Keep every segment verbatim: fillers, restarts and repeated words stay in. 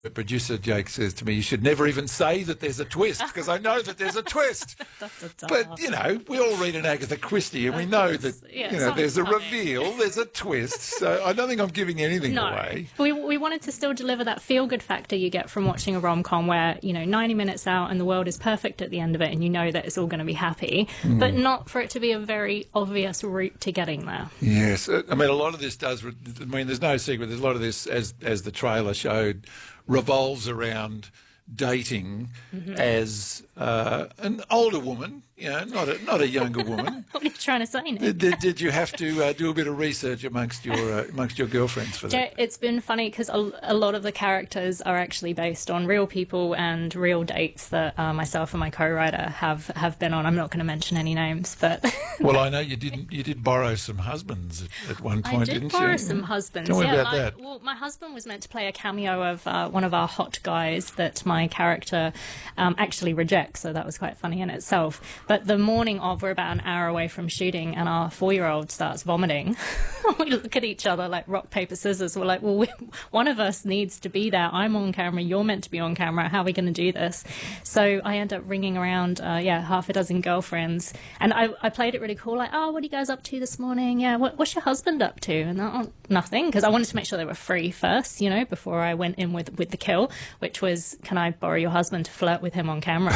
The producer Jake says to me, you should never even say that there's a twist because I know that there's a twist. But, you know, we all read an Agatha Christie and we know that, Yeah, you know, there's a coming. reveal, there's a twist. So I don't think I'm giving anything No, away. we we wanted to still deliver that feel-good factor you get from watching a rom-com where, you know, ninety minutes out and the world is perfect at the end of it and you know that it's all going to be happy, mm. but not for it to be a very obvious route to getting there. Yes. I mean, a lot of this does, I mean, there's no secret, there's a lot of this, as as the trailer showed, revolves around dating mm-hmm. as uh, an older woman, you know, not a, not a younger woman. What are you trying to say, Nick? Did, did, did you have to uh, do a bit of research amongst your uh, amongst your girlfriends for that? It's been funny because a, a lot of the characters are actually based on real people and real dates that uh, myself and my co-writer have, have been on. I'm not going to mention any names, but well, I know you didn't. You did borrow some husbands at, at one point, I did didn't borrow you? some husbands. Tell me yeah, about I, that. Well, my husband was meant to play a cameo of uh, one of our hot guys that my character um, actually rejects, so that was quite funny in itself. But the morning of, we're about an hour away from shooting, and our four-year-old starts vomiting. We look at each other like rock, paper, scissors. We're like, well, we, one of us needs to be there. I'm on camera. You're meant to be on camera. How are we going to do this? So I end up ringing around, uh, yeah, half a dozen girlfriends. And I, I played it really cool, like, oh, what are you guys up to this morning? Yeah, what, what's your husband up to? And oh, nothing, because I wanted to make sure they were free first, you know, before I went in with, with the kill, which was, can I borrow your husband to flirt with him on camera?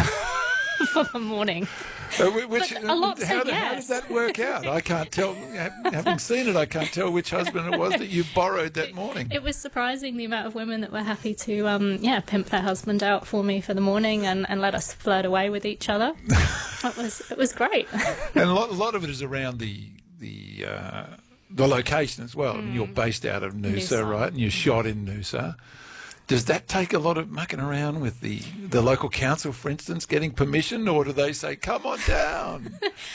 For the morning. Uh, which, But a lot how, said did- how yes. did that work out? I can't tell. Having seen it, I can't tell which husband it was that you borrowed that morning. It was surprising the amount of women that were happy to, um, yeah, pimp their husband out for me for the morning and, and let us flirt away with each other. It was it was great. And a lot, a lot of it is around the the uh, the location as well. I mean, you're based out of Noosa, Noosa. right? And you're shot in Noosa. Does that take a lot of mucking around with the, the local council, for instance, getting permission, or do they say, come on down?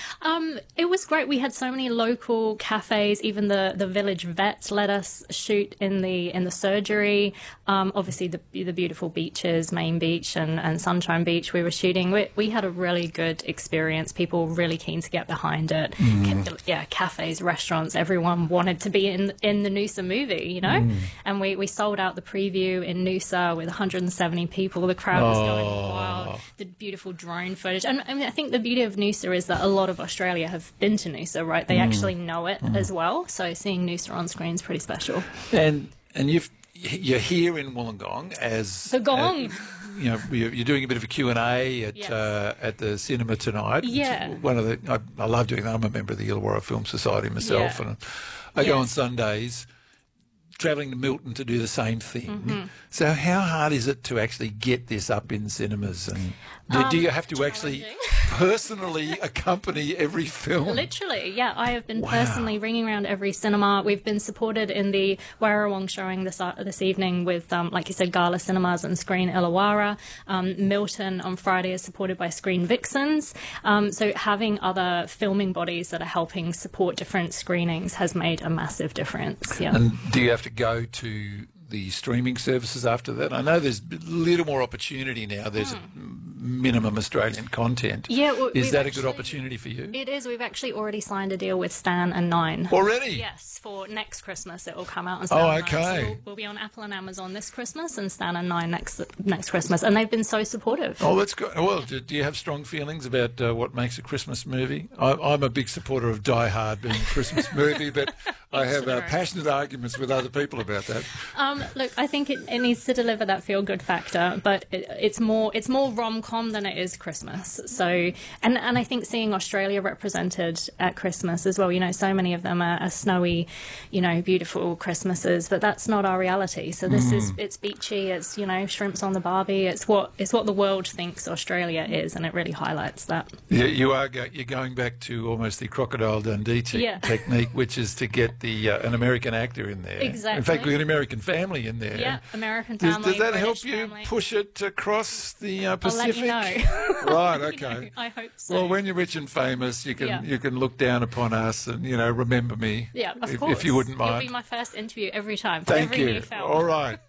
Um, it was great. We had so many local cafes. Even the, the village vet let us shoot in the in the surgery. Um, obviously, the the beautiful beaches, Main Beach and, and Sunshine Beach. We were shooting. We, we had a really good experience. People were really keen to get behind it. Mm. Ca- yeah, cafes, restaurants. Everyone wanted to be in in the Noosa movie, you know. Mm. And we, we sold out the preview in Noosa with one hundred seventy people. The crowd was going Oh. wild. The beautiful drone footage. And I mean, I think the beauty of Noosa is that a lot of Australia have been to Noosa, right? They actually know it as well. So seeing Noosa on screen is pretty special. And and you've you're here in Wollongong as The Gong. uh, you know, you're you're doing a bit of a Q and A at Yes. uh, at the cinema tonight. It's Yeah. one of the I, I love doing that. I'm a member of the Illawarra Film Society myself, Yeah. and I go Yes. on Sundays, travelling to Milton to do the same thing. Mm-hmm. So how hard is it to actually get this up in cinemas? And do, do you have to actually challenging. personally accompany every film? Literally, yeah. I have been Wow. personally ringing around every cinema. We've been supported in the Warrawong showing this uh, this evening with, um, like you said, Gala Cinemas and Screen Illawarra. Um, Milton on Friday is supported by Screen Vixens. Um, so having other filming bodies that are helping support different screenings has made a massive difference. Yeah. And do you have to go to the streaming services after that? I know there's a little more opportunity now. There's a minimum Australian content. Yeah, well, Is we've that a good actually- opportunity for you? It is. We've actually already signed a deal with Stan and Nine. Already? Yes, for next Christmas it will come out on Stan Oh, and Nine. So okay. we'll, we'll be on Apple and Amazon this Christmas and Stan and Nine next next Christmas, and they've been so supportive. Oh, that's good. Well, do, do you have strong feelings about uh, what makes a Christmas movie? I, I'm a big supporter of Die Hard being a Christmas movie, but I have uh, Sure. passionate arguments with other people about that. Um, look, I think it, it needs to deliver that feel-good factor, but it, it's more it's more rom-com than it is Christmas. So, and and I think seeing Australia represented at Christmas as well. You know, so many of them are, are snowy, you know, beautiful Christmases, but that's not our reality. So this is it's beachy. It's, you know, shrimps on the barbie. It's what it's what the world thinks Australia is, and it really highlights that. You, you are go, you're going back to almost the Crocodile Dundee te- Yeah. technique, which is to get the uh, an American actor in there. In fact, Exactly. we've got an American family in there. Yeah, American Does, family. does that help British you family. push it across the uh, I'll let Pacific? you know. Right. You Okay. know, I hope so. Well, when you're rich and famous, you can Yeah. you can look down upon us and, you know, remember me. Yeah, of if, course. if you wouldn't mind. It'll be my first interview every time for Thank every you. new film. All right.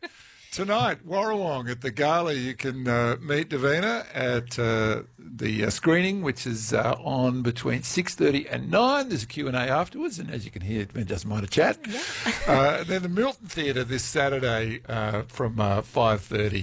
Tonight, Warrawong at the gala, you can uh, meet Davina at uh, the uh, screening, which is uh, on between six thirty and nine. There's a Q and A afterwards, and as you can hear, it doesn't mind a chat. Yeah. uh, then the Milton Theatre this Saturday uh, from uh, five thirty.